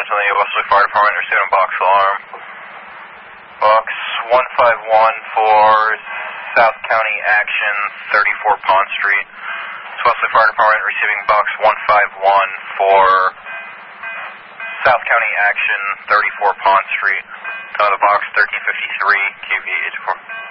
the Wesley Fire Department, receiving box alarm. Box 151 for South County Action, 34 Pond Street. It's Wesley Fire Department, receiving box 151 for South County Action, 34 Pond Street. The box 1353, QV 84.